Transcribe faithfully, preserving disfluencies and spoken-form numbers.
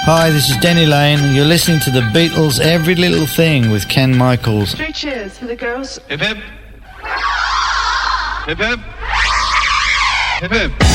Hi, this is Denny Lane, and you're listening to the Beatles' Every Little Thing with Ken Michaels. Three cheers for the girls. Hip hip. Hip hip. Hip hip.